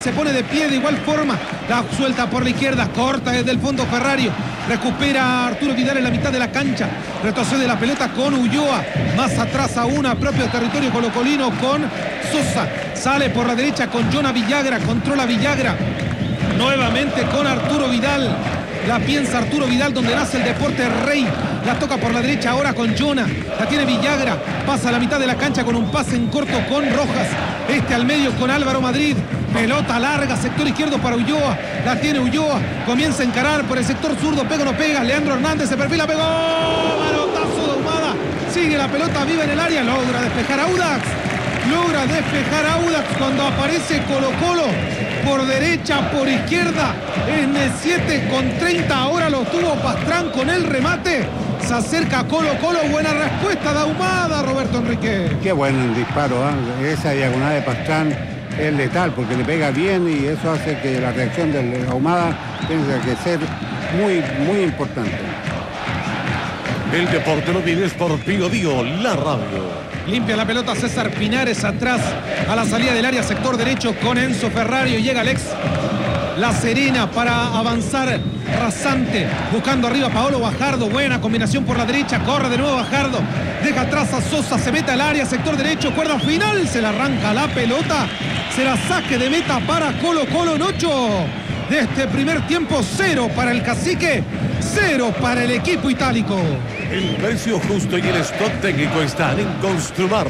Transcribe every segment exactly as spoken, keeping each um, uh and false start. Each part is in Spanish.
Se pone de pie de igual forma, la suelta por la izquierda, corta desde el fondo Ferrario, recupera Arturo Vidal en la mitad de la cancha, retrocede la pelota con Ulloa, más atrás aún a propio territorio colocolino con Sosa, sale por la derecha con Jonah Villagra, controla Villagra, nuevamente con Arturo Vidal, la piensa Arturo Vidal donde nace el deporte rey, la toca por la derecha ahora con Jonah, la tiene Villagra, pasa a la mitad de la cancha con un pase en corto con Rojas, este al medio con Álvaro Madrid, pelota larga, sector izquierdo para Ulloa, la tiene Ulloa, comienza a encarar por el sector zurdo, pega o no pega, Leandro Hernández se perfila, pegó, manotazo de Ahumada, sigue la pelota viva en el área, logra despejar a Audax, logra despejar a Audax cuando aparece Colo Colo, por derecha, por izquierda, en el siete con treinta, ahora lo tuvo Pastrán con el remate, se acerca Colo Colo, buena respuesta de Ahumada, Roberto Enrique. Qué buen disparo, ¿eh? Esa diagonal de Pastrán es letal porque le pega bien y eso hace que la reacción de Ahumada tenga que ser muy, muy importante. El deporte lo tienes por Pío Dio, la radio. Limpia la pelota César Pinares atrás a la salida del área sector derecho con Enzo Ferrario. Llega Alex La Serena para avanzar rasante. Buscando arriba Paolo Bajardo. Buena combinación por la derecha. Corre de nuevo Bajardo. Deja atrás a Sosa. Se mete al área sector derecho. Cuerda final. Se la arranca la pelota. Será saque de meta para Colo Colo en ocho de este primer tiempo. Cero para el Cacique. Cero para el equipo itálico. El precio justo y el stock técnico están en Construmar.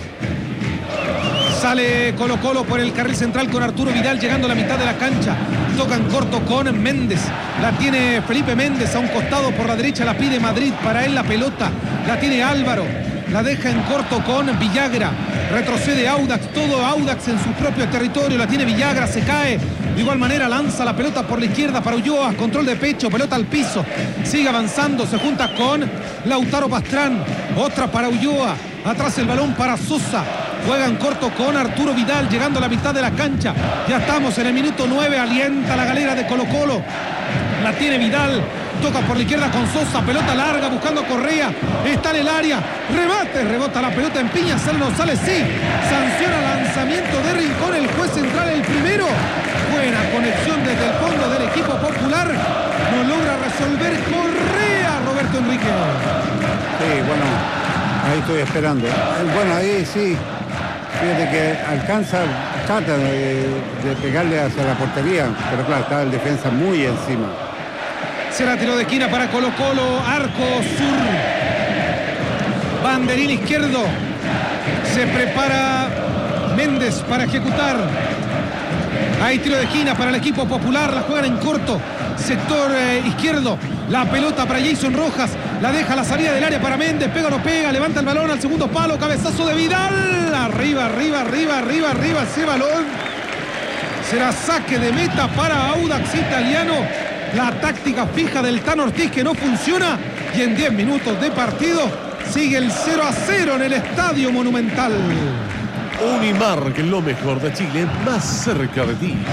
Sale Colo Colo por el carril central con Arturo Vidal llegando a la mitad de la cancha. Toca en corto con Méndez. La tiene Felipe Méndez a un costado por la derecha. La pide Madrid. Para él la pelota. La tiene Álvaro. La deja en corto con Villagra. Retrocede Audax. Todo Audax en su propio territorio. La tiene Villagra. Se cae. De igual manera lanza la pelota por la izquierda para Ulloa. Control de pecho. Pelota al piso. Sigue avanzando. Se junta con Lautaro Pastrán. Otra para Ulloa. Atrás el balón para Sosa. Juega en corto con Arturo Vidal, llegando a la mitad de la cancha. Ya estamos en el minuto nueve, alienta la galera de Colo Colo. La tiene Vidal, toca por la izquierda con Sosa, pelota larga buscando a Correa. Está en el área, remate, rebota la pelota en piña, sale o no sale, sí. Sanciona lanzamiento de Rincón, el juez central el primero. Buena conexión desde el fondo del equipo popular. No logra resolver Correa, Roberto Enrique. Sí, bueno, ahí estoy esperando. Bueno, ahí sí. Fíjate que alcanza, trata de, de pegarle hacia la portería, pero claro, está el defensa muy encima. Será tiro de esquina para Colo Colo, arco sur. Banderín izquierdo. Se prepara Méndez para ejecutar. Hay tiro de esquina para el equipo popular, la juegan en corto. Sector eh, izquierdo, la pelota para Jason Rojas, la deja a la salida del área para Méndez, pega o no pega, levanta el balón al segundo palo, cabezazo de Vidal, arriba, arriba, arriba, arriba, arriba ese balón, será saque de meta para Audax Italiano, la táctica fija del Tano Ortiz que no funciona y en diez minutos de partido sigue el cero a cero en el Estadio Monumental. Unimar, que lo mejor de Chile más cerca de ti.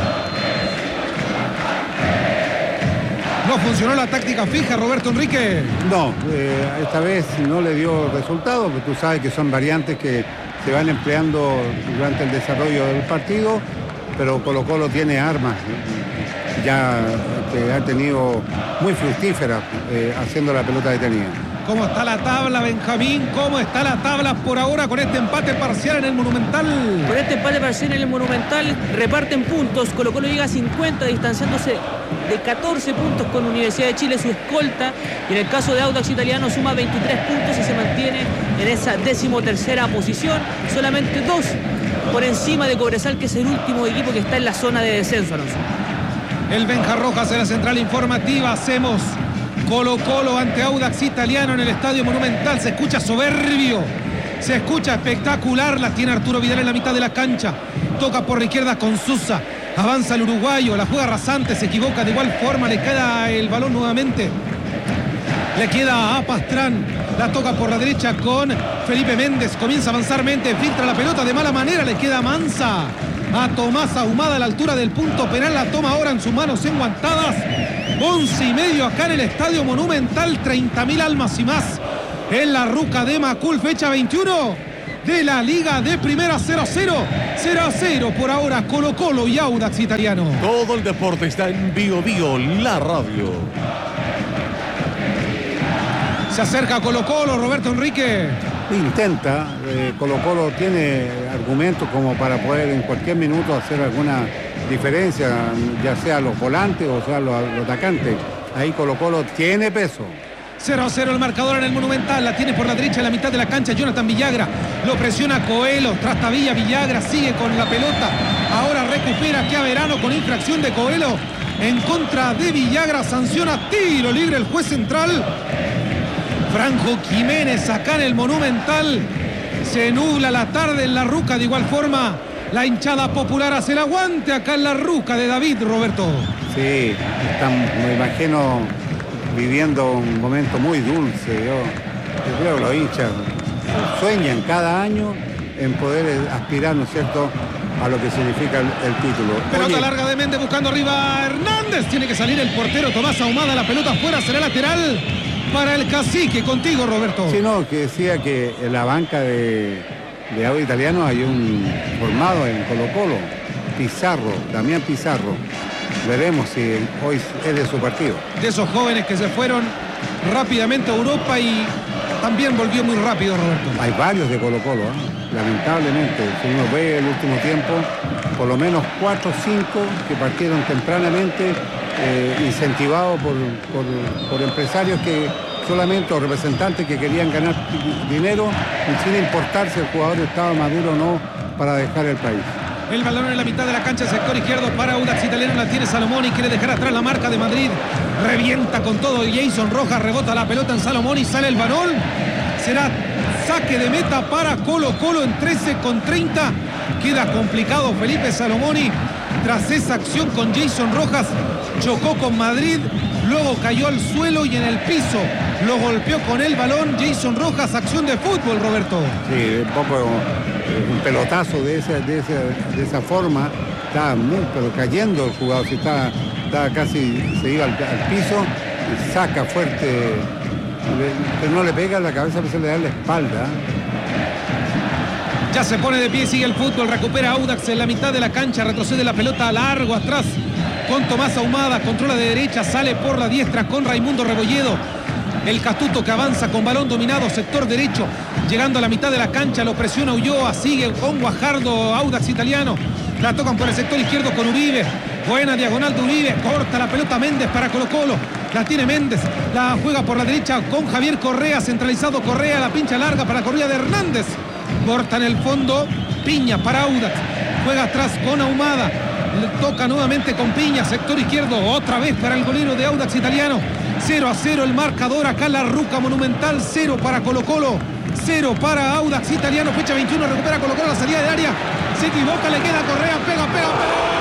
¿No funcionó la táctica fija, Roberto Enrique? No, eh, esta vez no le dio resultado, porque tú sabes que son variantes que se van empleando durante el desarrollo del partido, pero Colo Colo tiene armas, ya que ha tenido muy fructíferas eh, haciendo la pelota detenida. ¿Cómo está la tabla, Benjamín? ¿Cómo está la tabla por ahora con este empate parcial en el Monumental? Con este empate parcial en el Monumental reparten puntos. Colo Colo llega a cincuenta, distanciándose de catorce puntos con Universidad de Chile, su escolta. Y en el caso de Audax Italiano suma veintitrés puntos y se mantiene en esa decimotercera posición. Solamente dos por encima de Cobresal, que es el último equipo que está en la zona de descenso, Alonso. El Benja Rojas en la central informativa. Hacemos Colo Colo ante Audax Italiano en el Estadio Monumental. Se escucha soberbio, se escucha espectacular. La tiene Arturo Vidal en la mitad de la cancha. Toca por la izquierda con Sosa. Avanza el uruguayo, la juega rasante, se equivoca de igual forma. Le queda el balón nuevamente. Le queda a Pastrán. La toca por la derecha con Felipe Méndez. Comienza a avanzar Méndez, filtra la pelota de mala manera. Le queda Mansa a Tomás Ahumada a la altura del punto penal. La toma ahora en sus manos enguantadas. Once y medio acá en el Estadio Monumental. treinta mil almas y más en la Ruca de Macul, fecha veintiuno. de la Liga de Primera. Cero a cero, cero a cero por ahora Colo Colo y Audax Italiano. Todo el deporte está en Bio Bio, la radio. Se acerca Colo Colo, Roberto Enrique. Intenta, eh, Colo Colo tiene argumentos como para poder en cualquier minuto hacer alguna diferencia, ya sea los volantes o sea los, los atacantes. Ahí Colo Colo tiene peso. cero a cero el marcador en el Monumental. La tiene por la derecha en la mitad de la cancha Jonathan Villagra. Lo presiona Coelho. Trastabilla Villagra. Sigue con la pelota. Ahora recupera que a Verano con infracción de Coelho. En contra de Villagra. Sanciona tiro libre el juez central. Franjo Jiménez acá en el Monumental. Se nubla la tarde en la Ruca. De igual forma, la hinchada popular hace el aguante acá en la Ruca de David, Roberto. Sí, están, me imagino, viviendo un momento muy dulce. Yo, yo creo que los hinchas sueñan cada año en poder aspirar, ¿no es cierto?, a lo que significa el, el título. Pelota Oye, larga de Méndez buscando arriba Hernández. Tiene que salir el portero Tomás Ahumada. La pelota afuera, será lateral para el Cacique. Contigo, Roberto. sí, no, que decía que en la banca de, de Audax Italiano hay un formado en Colo Colo, Pizarro, Damián Pizarro. Veremos si hoy es de su partido. De esos jóvenes que se fueron rápidamente a Europa y también volvió muy rápido, Roberto. Hay varios de Colo Colo, ¿eh? Lamentablemente, si uno ve el último tiempo, por lo menos cuatro o cinco que partieron tempranamente, eh, incentivados por, por, por empresarios que solamente, o representantes que querían ganar dinero, sin importar si el jugador estaba maduro o no para dejar el país. El balón en la mitad de la cancha, sector izquierdo para Audax Italiano. La tiene Salomón y quiere dejar atrás la marca de Madrid. Revienta con todo Jason Rojas, rebota la pelota en Salomón y sale el balón. Será saque de meta para Colo Colo en trece con treinta. Queda complicado Felipe Salomoni. Tras esa acción con Jason Rojas, chocó con Madrid, luego cayó al suelo y en el piso lo golpeó con el balón Jason Rojas. Acción de fútbol, Roberto. Sí, un poco un pelotazo de esa, de esa, de esa forma. Estaba muy, pero cayendo el jugador, si estaba, estaba casi, se iba al, al piso y saca fuerte, le, pero no le pega en la cabeza, pero se le da en la espalda. Ya se pone de pie, sigue el fútbol, recupera Audax en la mitad de la cancha, retrocede la pelota a largo atrás con Tomás Ahumada, controla de derecha, sale por la diestra con Raimundo Rebolledo. El Castuto que avanza con balón dominado, sector derecho, llegando a la mitad de la cancha, lo presiona Ulloa, sigue con Guajardo, Audax Italiano. La tocan por el sector izquierdo con Uribe. Buena diagonal de Uribe, corta la pelota Méndez para Colo Colo. La tiene Méndez, la juega por la derecha con Javier Correa, centralizado Correa, la pincha larga para Correa de Hernández. Corta en el fondo, Piña para Audax. Juega atrás con Ahumada. Le toca nuevamente con Piña, sector izquierdo, otra vez para el golero de Audax Italiano. cero a cero el marcador acá en la Ruca Monumental. cero para Colo Colo, cero para Audax Italiano. Fecha veintiuno, recupera Colo Colo la salida de área. Se equivoca, le queda Correa, pega, pega, pega.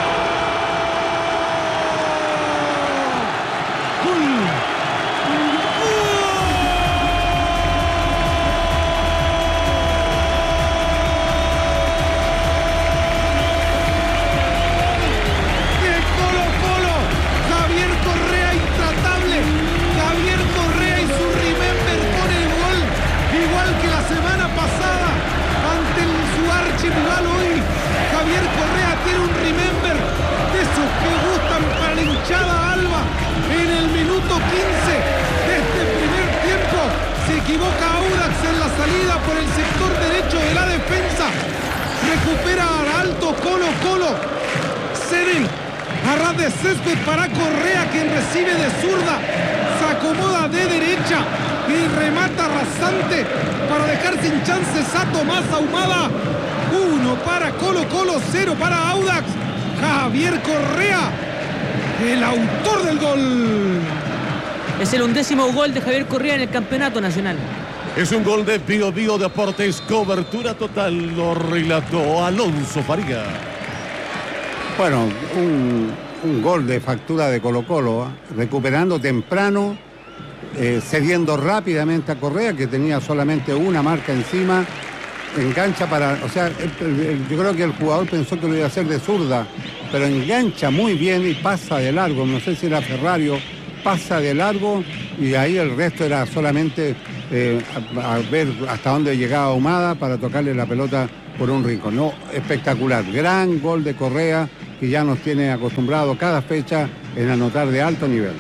Equivoca Audax en la salida por el sector derecho de la defensa. Recupera a alto Colo Colo. Ceden a ras de césped para Correa, quien recibe de zurda. Se acomoda de derecha y remata rasante para dejar sin chances a Tomás Ahumada. Uno para Colo Colo, cero para Audax. Javier Correa, el autor del gol. Es el undécimo gol de Javier Correa en el campeonato nacional. Es un gol de Bio Bio Deportes, cobertura total, lo relató Alonso Faría. Bueno, un, un gol de factura de Colo Colo, ¿eh? Recuperando temprano, eh, cediendo rápidamente a Correa, que tenía solamente una marca encima, engancha para, o sea, el, el, yo creo que el jugador pensó que lo iba a hacer de zurda, pero engancha muy bien y pasa de largo, no sé si era Ferrario, pasa de largo y ahí el resto era solamente eh, a, a ver hasta dónde llegaba Ahumada para tocarle la pelota por un rincón. No, espectacular, gran gol de Correa que ya nos tiene acostumbrado cada fecha en anotar de alto nivel.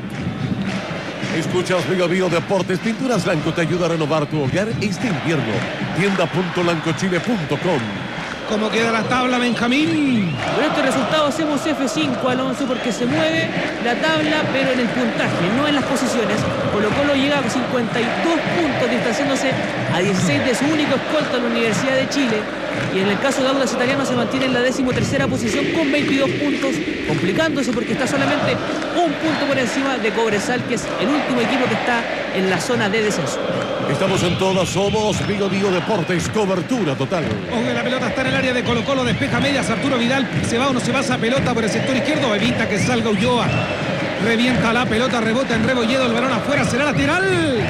Escuchas Bio Bio Deportes. Pinturas Lanco te ayuda a renovar tu hogar este invierno. tienda punto lancochile punto com. ¿Cómo queda la tabla, Benjamín? Con este resultado hacemos F cinco, Alonso, porque se mueve la tabla, pero en el puntaje, no en las posiciones. Colo Colo llega a cincuenta y dos puntos, distanciándose a dieciséis de su único escolta en la Universidad de Chile. Y en el caso de Audax Italiano se mantiene en la decimotercera posición con veintidós puntos, complicándose porque está solamente un punto por encima de Cobresal, que es el último equipo que está en la zona de descenso. Estamos en todas, somos Bio Bio Deportes, cobertura total. Ojo, la pelota está en el área de Colo Colo, despeja medias, Arturo Vidal, se va o no se va esa pelota por el sector izquierdo, evita que salga Ulloa, revienta la pelota, rebota en Rebolledo, el balón afuera, será lateral,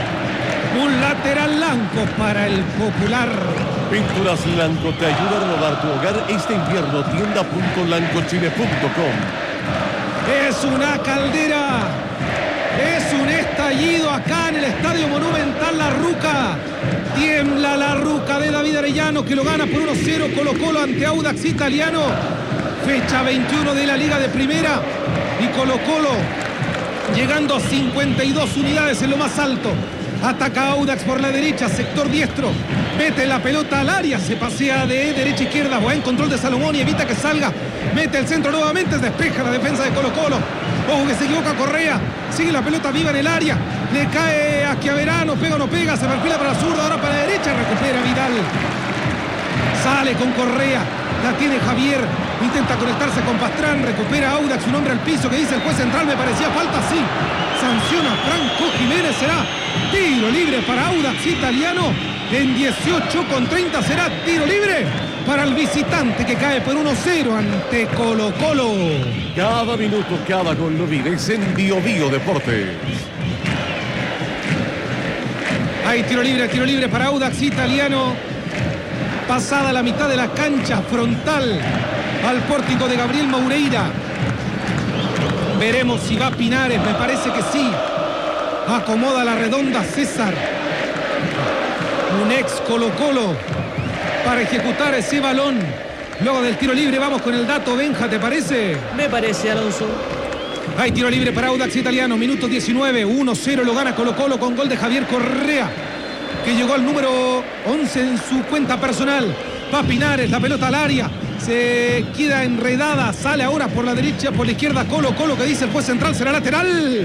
un lateral blanco para el Popular. Pinturas Lanco te ayuda a renovar tu hogar este invierno. tienda punto lancochile punto com. Es una caldera, es un estallido acá en el Estadio Monumental La Ruca. Tiembla La Ruca de David Arellano, que lo gana por uno cero Colo Colo ante Audax Italiano. Fecha veintiuno de la Liga de Primera y Colo Colo llegando a cincuenta y dos unidades en lo más alto. Ataca Audax por la derecha, sector diestro. Mete la pelota al área, se pasea de derecha a izquierda. Buen control de Salomón y evita que salga. Mete el centro nuevamente, despeja la defensa de Colo Colo. Ojo que se equivoca Correa. Sigue la pelota viva en el área. Le cae a Chiaverano, pega o no pega. Se perfila para la zurda, ahora para la derecha. Recupera Vidal. Sale con Correa. La tiene Javier. Intenta conectarse con Pastrán. Recupera Audax, un hombre al piso que dice el juez central. Me parecía falta, sí. Sanciona Franco Jiménez. Será tiro libre para Audax Italiano. En dieciocho con treinta será tiro libre para el visitante que cae por uno cero ante Colo Colo. Cada minuto, cada gol lo vives en Bio Bio Deportes. Hay tiro libre, tiro libre para Audax Italiano. Pasada la mitad de la cancha, frontal al pórtico de Gabriel Moureira. Veremos si va Pinares, me parece que sí. Acomoda la redonda César. Un ex Colo Colo para ejecutar ese balón. Luego del tiro libre vamos con el dato, Benja, ¿te parece? Me parece, Alonso. Hay tiro libre para Audax Italiano, minuto diecinueve, uno cero lo gana Colo Colo con gol de Javier Correa, que llegó al número once en su cuenta personal. Va Pinares, la pelota al área, se queda enredada, sale ahora por la derecha, por la izquierda Colo Colo, que dice el juez central, será lateral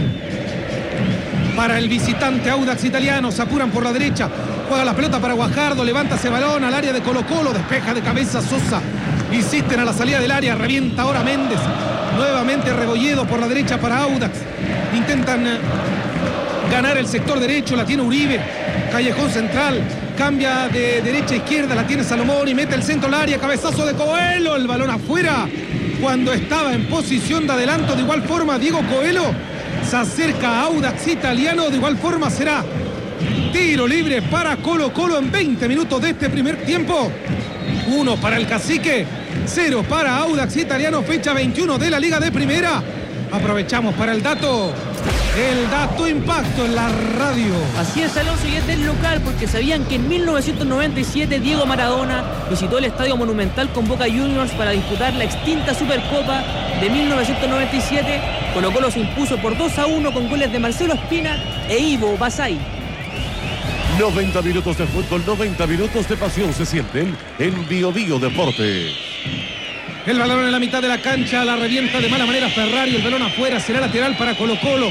para el visitante Audax Italiano. Se apuran por la derecha, juega la pelota para Guajardo, levanta ese balón al área de Colo Colo, despeja de cabeza Sosa, insisten a la salida del área, revienta ahora Méndez, nuevamente Rebolledo por la derecha para Audax, intentan ganar el sector derecho, la tiene Uribe, callejón central, cambia de derecha a izquierda, la tiene Salomón y mete el centro al área, cabezazo de Coelho, el balón afuera, cuando estaba en posición de adelanto. De igual forma Diego Coelho se acerca a Audax Italiano, de igual forma será tiro libre para Colo Colo en veinte minutos de este primer tiempo. Uno para el Cacique, cero para Audax Italiano, fecha veintiuno de la Liga de Primera. Aprovechamos para el dato, el dato impacto en la radio. Así es, Alonso, y es del local, porque sabían que en mil novecientos noventa y siete Diego Maradona visitó el Estadio Monumental con Boca Juniors para disputar la extinta Supercopa de mil novecientos noventa y siete. Colo Colo se impuso por dos a uno con goles de Marcelo Espina e Ivo Basay. noventa minutos de fútbol, noventa minutos de pasión se sienten en Bio Bio Deportes. El balón en la mitad de la cancha, la revienta de mala manera Ferrari, el balón afuera, será lateral para Colo Colo.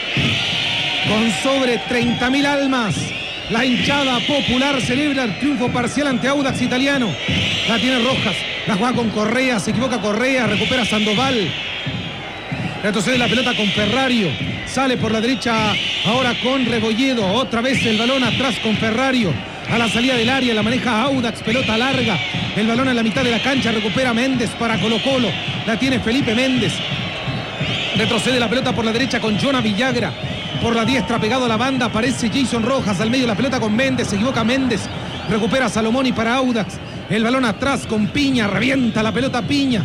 Con sobre treinta mil almas, la hinchada popular celebra el triunfo parcial ante Audax Italiano. La tiene Rojas, la juega con Correa, se equivoca Correa, recupera Sandoval. Retrocede la pelota con Ferrario, sale por la derecha ahora con Rebolledo, otra vez el balón atrás con Ferrario. A la salida del área la maneja Audax, pelota larga, el balón en la mitad de la cancha, recupera Méndez para Colo Colo, la tiene Felipe Méndez, retrocede la pelota por la derecha con Jonah Villagra, por la diestra pegado a la banda aparece Jason Rojas, al medio la pelota con Méndez, se equivoca Méndez, recupera Salomón y para Audax, el balón atrás con Piña, revienta la pelota Piña,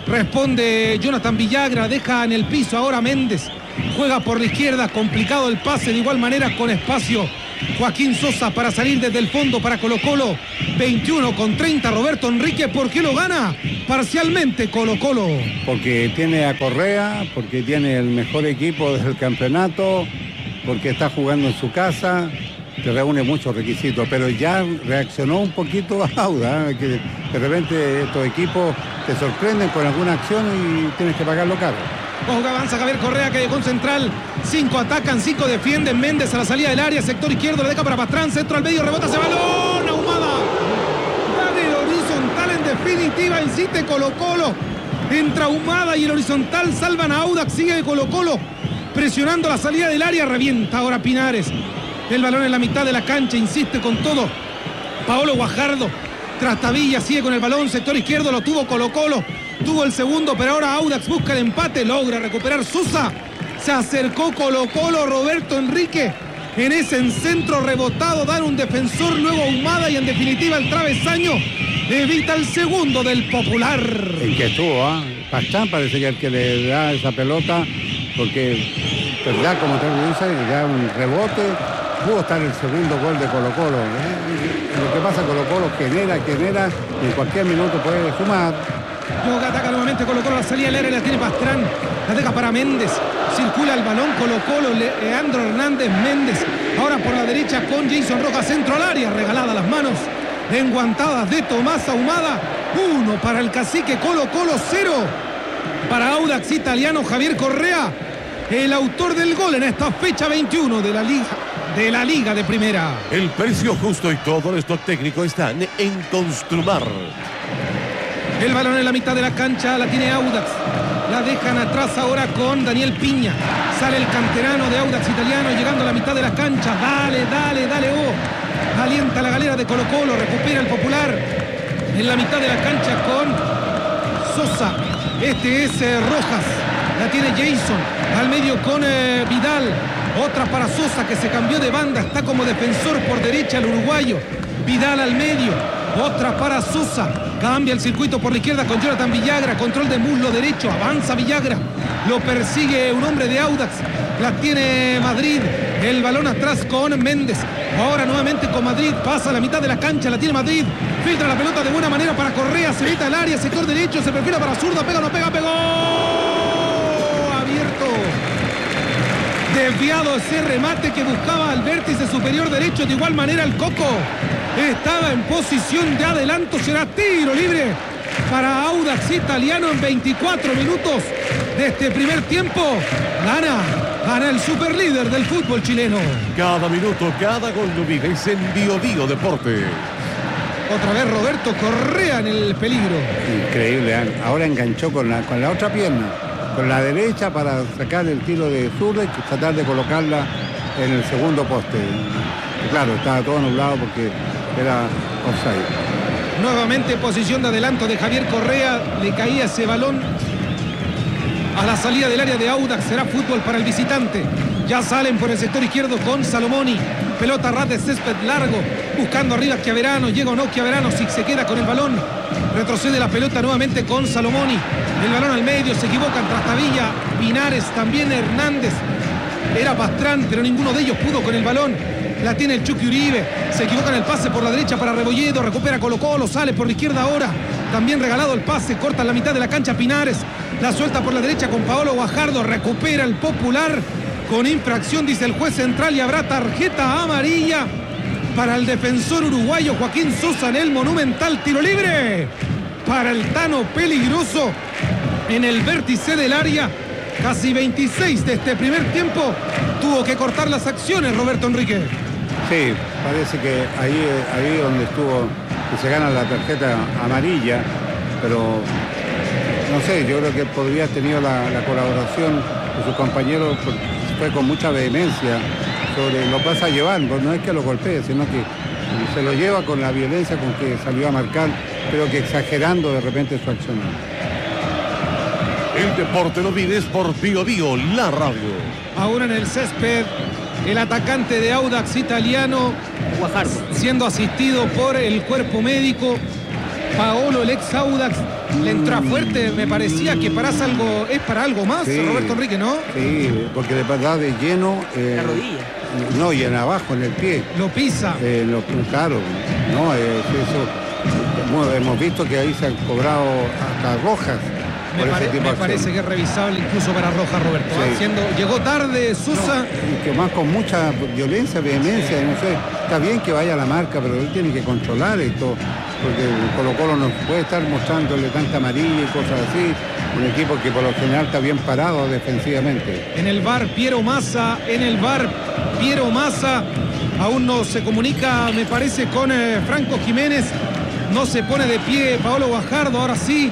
Responde Jonathan Villagra, deja en el piso ahora Méndez. Juega por la izquierda, complicado el pase, de igual manera con espacio Joaquín Sosa para salir desde el fondo para Colo Colo. veintiuno con treinta Roberto Enrique. ¿Por qué lo gana? Parcialmente Colo Colo. Porque tiene a Correa, porque tiene el mejor equipo del campeonato, porque está jugando en su casa, que reúne muchos requisitos, pero ya reaccionó un poquito Auda, ¿eh? Que de repente estos equipos te sorprenden con alguna acción y tienes que pagarlo caro. Ojo que avanza Javier Correa, que llegó en central. Cinco atacan, cinco defienden. Méndez a la salida del área, sector izquierdo, la deja para Pastrán, centro al medio, rebota ese balón. Ahumada. Dan el horizontal en definitiva, insiste Colo Colo. Entra Ahumada y el horizontal salvan a Audax, sigue Colo Colo. Presionando la salida del área, revienta ahora Pinares. El balón en la mitad de la cancha, insiste con todo Paolo Guajardo. Trastavilla sigue con el balón, sector izquierdo, lo tuvo Colo Colo. Tuvo el segundo, pero ahora Audax busca el empate, logra recuperar Sosa. Se acercó Colo Colo, Roberto Enrique. En ese centro rebotado, dan un defensor, luego Ahumada y en definitiva el travesaño evita el segundo del Popular. El que estuvo, ¿ah? ¿eh? Pastrán parece que el que le da esa pelota, porque, ¿verdad? Como te dice, ya un rebote. Pudo estar el segundo gol de Colo Colo. ¿eh? Lo que pasa, Colo Colo genera, genera, y en cualquier minuto puede sumar. Luego ataca nuevamente Colo Colo, la salida del área la tiene Pastrán, la deja para Méndez, circula el balón Colo Colo, Leandro Hernández Méndez, ahora por la derecha con Jason Rojas, centro al área, regalada las manos, enguantadas de Tomás Ahumada, uno para el cacique Colo Colo, cero para Audax Italiano. Javier Correa, el autor del gol en esta fecha veintiuno de la Liga de la Liga de Primera. El precio justo y todo el stock técnico están en Construmar. El balón en la mitad de la cancha, la tiene Audax. La dejan atrás ahora con Daniel Piña. Sale el canterano de Audax Italiano llegando a la mitad de la cancha. Dale, dale, dale, oh. Alienta la galera de Colo Colo, recupera el Popular. En la mitad de la cancha con Sosa. Este es eh, Rojas. La tiene Jason. Al medio con eh, Vidal. Otra para Sosa, que se cambió de banda. Está como defensor por derecha el uruguayo. Vidal al medio. Otra para Sosa. Cambia el circuito por la izquierda con Jonathan Villagra. Control de muslo derecho. Avanza Villagra. Lo persigue un hombre de Audax. La tiene Madrid. El balón atrás con Méndez. Ahora nuevamente con Madrid. Pasa a la mitad de la cancha. La tiene Madrid. Filtra la pelota de buena manera para Correa. Se evita el área. Sector derecho. Se perfila para zurda. Pega, no pega. Pegó. Abierto. Desviado ese remate que buscaba al vértice superior derecho. De igual manera el Coco estaba en posición de adelanto. Será tiro libre para Audax Italiano en veinticuatro minutos de este primer tiempo. Gana, gana el superlíder del fútbol chileno. Cada minuto, cada gol lo vives en Bio Bio Deportes. Otra vez Roberto Correa en el peligro. Increíble, ¿eh? Ahora enganchó con la, con la otra pierna, con la derecha, para sacar el tiro de zurda y tratar de colocarla en el segundo poste. Claro, estaba todo nublado porque era offside. Nuevamente posición de adelanto de Javier Correa. Le caía ese balón a la salida del área de Audax. Será fútbol para el visitante. Ya salen por el sector izquierdo con Salomoni. Pelota ras de césped largo. Buscando arriba Chiaverano. Llega o no Chiaverano. Si se queda con el balón. Retrocede la pelota nuevamente con Salomoni. El balón al medio. Se equivocan Trastavilla, Pinares, también Hernández. Era Pastrán, pero ninguno de ellos pudo con el balón. La tiene el Chucky Uribe. Se equivoca en el pase por la derecha para Rebolledo. Recupera Colo Colo. Sale por la izquierda ahora. También regalado el pase. Corta en la mitad de la cancha Pinares. La suelta por la derecha con Paolo Guajardo. Recupera el Popular. Con infracción, dice el juez central, y habrá tarjeta amarilla para el defensor uruguayo Joaquín Sosa en el Monumental. Tiro libre para el Tano, peligroso en el vértice del área. Casi veintiséis de este primer tiempo. Tuvo que cortar las acciones Roberto Enrique. Sí, parece que ahí ahí donde estuvo, que se gana la tarjeta amarilla, pero no sé, yo creo que podría haber tenido la, la colaboración de sus compañeros. Fue con mucha vehemencia sobre lo pasa llevando, no es que lo golpee, sino que se lo lleva con la violencia con que salió a marcar, creo que exagerando de repente su acción. El deporte lo vives por Bio Bio, la radio. Ahora en el césped, el atacante de Audax Italiano, Guajardo, siendo asistido por el cuerpo médico. Paolo, el ex Audax, Le entró fuerte, me parecía que para algo, es para algo más, sí, Roberto Enrique, ¿no? Sí, porque le da de lleno. Eh, La rodilla. No, y en abajo, en el pie. Lo pisa. Eh, lo, claro, no, es eso. Bueno, hemos visto que ahí se han cobrado hasta rojas. Me, pare, me parece que es revisable incluso para roja, Roberto. Sí. Haciendo, llegó tarde Sosa. No, y que más con mucha violencia, vehemencia, no sé. Está bien que vaya a la marca, pero él tiene que controlar esto. Porque Colo Colo no puede estar mostrándole tanta amarilla y cosas así. Un equipo que por lo general está bien parado defensivamente. En el V A R, Piero Massa. En el V A R, Piero Massa. Aún no se comunica, me parece, con eh, Franco Jiménez. No se pone de pie Paolo Guajardo. Ahora sí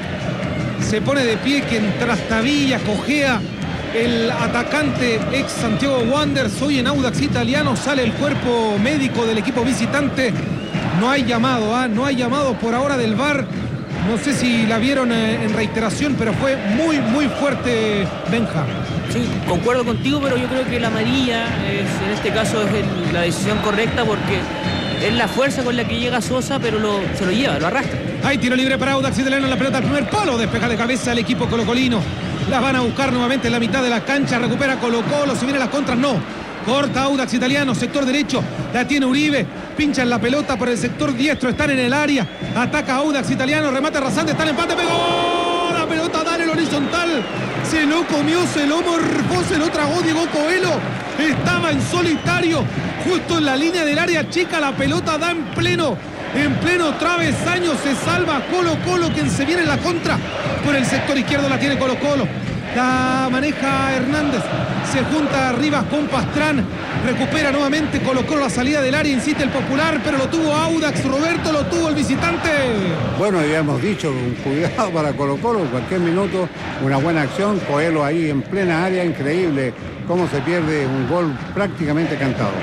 se pone de pie que en trastabilla, cojea el atacante ex Santiago Wanderers. Hoy en Audax Italiano sale el cuerpo médico del equipo visitante. No hay llamado, ¿eh? no hay llamado por ahora del V A R. No sé si la vieron eh, en reiteración, pero fue muy, muy fuerte, Benja. Sí, concuerdo contigo, pero yo creo que la amarilla es, en este caso es el, la decisión correcta porque es la fuerza con la que llega Sosa, pero lo, se lo lleva, lo arrastra. Hay tiro libre para Audax Italiano en la pelota al primer palo, despeja de cabeza el equipo colocolino. Las van a buscar nuevamente en la mitad de la cancha, recupera Colo Colo, si viene las contras, no. Corta Audax Italiano, sector derecho, la tiene Uribe, pincha en la pelota por el sector diestro, están en el área, ataca Audax Italiano, remata rasante, está el empate, pegó la pelota, dale el horizontal, se lo comió, se lo morfó, se lo tragó Diego Coelho, estaba en solitario, justo en la línea del área chica, la pelota da en pleno, en pleno travesaño, se salva Colo Colo, quien se viene en la contra, por el sector izquierdo la tiene Colo Colo. La maneja Hernández, se junta Rivas con Pastrán, recupera nuevamente Colo Colo la salida del área, incita el Popular, pero lo tuvo Audax, Roberto, lo tuvo el visitante. Bueno, ya hemos dicho, cuidado para Colo Colo, en cualquier minuto, una buena acción, Coelho ahí en plena área, increíble cómo se pierde un gol prácticamente cantado.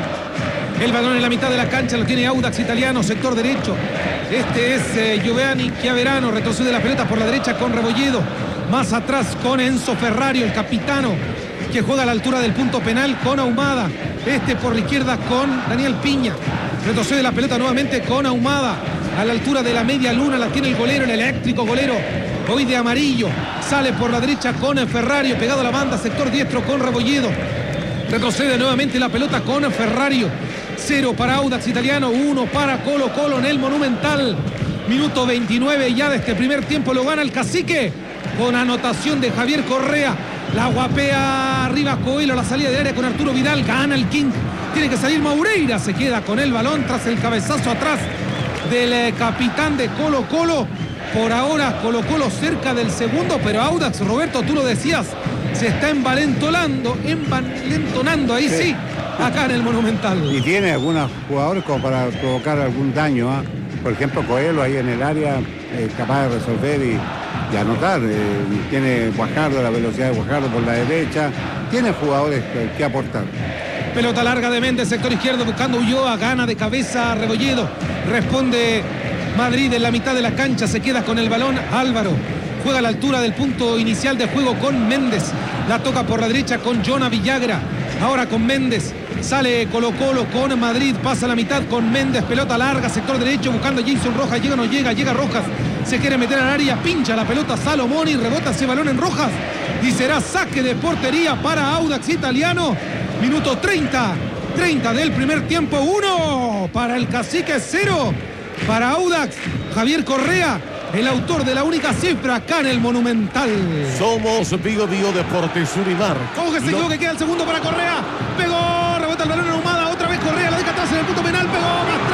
El balón en la mitad de la cancha lo tiene Audax Italiano, sector derecho. Este es eh, Giovanni Chiaverano, retrocede la pelota por la derecha con Rebolledo. Más atrás con Enzo Ferrario, el capitano, que juega a la altura del punto penal con Ahumada. Este por la izquierda con Daniel Piña. Retrocede la pelota nuevamente con Ahumada. A la altura de la media luna la tiene el golero, el eléctrico golero. Hoy de amarillo. Sale por la derecha con Ferrario, pegado a la banda, sector diestro con Rebolledo. Retrocede nuevamente la pelota con Ferrario. Cero para Audax Italiano, uno para Colo Colo en el Monumental. Minuto veintinueve ya de este primer tiempo, lo gana el Cacique con anotación de Javier Correa. La guapea arriba Coelho, la salida de área con Arturo Vidal, gana el King. Tiene que salir Moureira, se queda con el balón tras el cabezazo atrás del eh, capitán de Colo Colo. Por ahora Colo Colo cerca del segundo, pero Audax, Roberto, tú lo decías, se está envalentonando, envalentonando, ahí sí, sí acá en el Monumental. Y tiene algunos jugadores como para provocar algún daño, ¿eh? Por ejemplo, Coelho ahí en el área, eh, capaz de resolver y, y anotar. Eh, tiene Guajardo, la velocidad de Guajardo por la derecha. Tiene jugadores que, que aportar. Pelota larga de Méndez, sector izquierdo, buscando Ulloa, gana de cabeza Rebolledo. Responde Madrid en la mitad de la cancha, se queda con el balón Álvaro. Juega a la altura del punto inicial de juego con Méndez. La toca por la derecha con Jonah Villagra. Ahora con Méndez. Sale Colo Colo con Madrid, pasa la mitad con Méndez, pelota larga, sector derecho, buscando a Jason Rojas, llega o no llega, llega Rojas, se quiere meter al área, pincha la pelota Salomón y rebota ese balón en Rojas y será saque de portería para Audax Italiano. Minuto treinta, treinta del primer tiempo, uno para el Cacique, cero para Audax. Javier Correa, el autor de la única cifra acá en el Monumental. Somos Bio Bio Deportes Unimar. Coge, se Lo... que queda el segundo para Correa. Pegó, rebota el balón en Ahumada. Otra vez Correa, la deja atrás en el punto penal. Pegó,